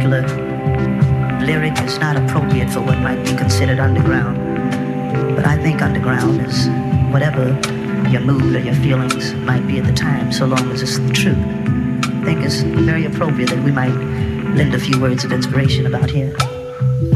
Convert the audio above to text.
particular lyric is not appropriate for what might be considered underground. But I think underground is whatever your mood or your feelings might be at the time, so long as it's the truth. I think it's very appropriate that we might lend a few words of inspiration about here.